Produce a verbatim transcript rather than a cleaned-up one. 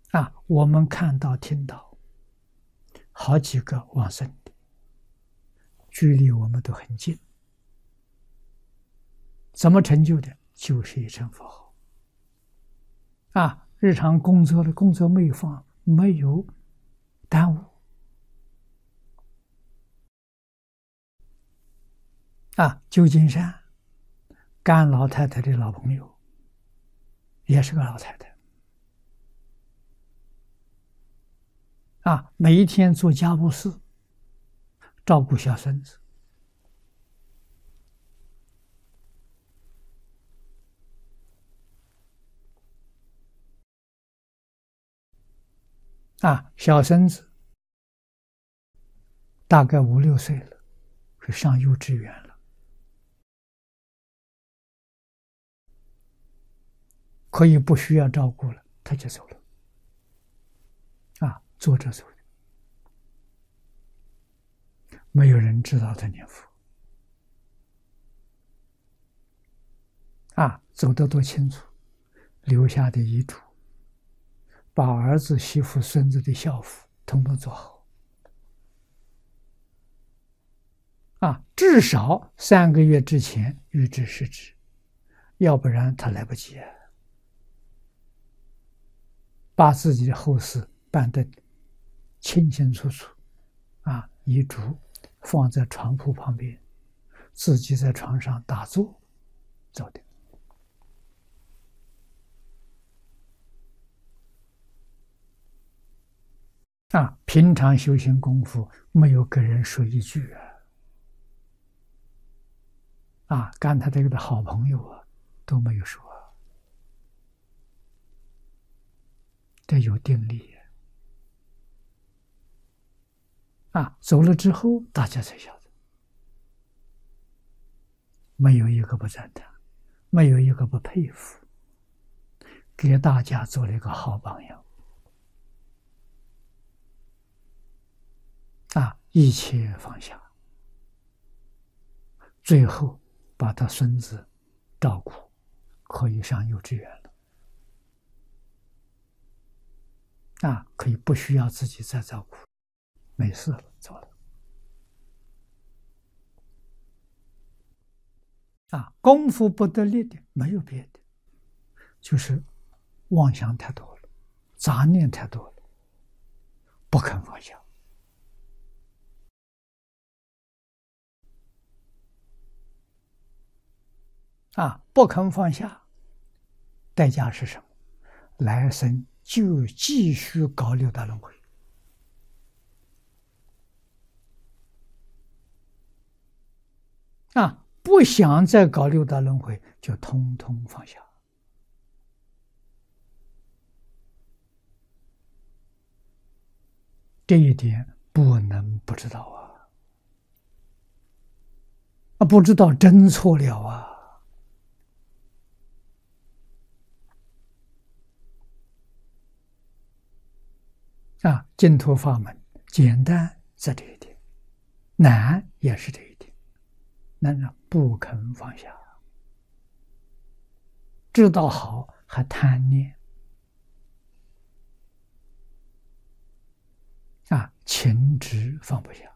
啊，我们看到、听到好几个往生的，距离我们都很近。怎么成就的？就是一声佛号。啊，日常工作的工作没有放，没有耽误。啊，旧金山干老太太的老朋友，也是个老太太。啊，每一天做家务事，照顾小孙子。啊，小孙子大概五六岁了，是上幼稚园了，可以不需要照顾了，他就走了。啊，坐着走的，没有人知道他念佛。啊，走得多清楚，留下的遗嘱，把儿子、媳妇、孙子的孝服统统做好。啊，至少三个月之前预知失职，要不然他来不及啊。把自己的后事办得清清楚楚。啊，遗嘱放在床铺旁边，自己在床上打坐走的。啊，平常修行功夫没有跟人说一句啊。啊，干他这个的好朋友啊，都没有说，这有定力。啊，走了之后，大家才晓得，没有一个不赞叹，没有一个不佩服，给大家做了一个好榜样。啊，一切放下，最后把他孙子照顾，可以上幼稚园了。啊，可以不需要自己再照顾，没事了，走了。啊，功夫不得力的没有别的，就是妄想太多了，杂念太多了，不肯放下。啊，不肯放下，代价是什么？来生就继续搞六道轮回。啊，不想再搞六道轮回，就通通放下。这一点不能不知道啊！啊，不知道真错了啊！啊，净土法门简单在这一点，难也是这一点，难呢不肯放下，知道好还贪念。啊，情执放不下。